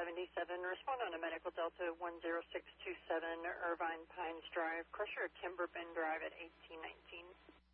77. Respond on a Medical Delta 10627, Irvine Pines Drive. Crusher, Timber Bend Drive at 1819.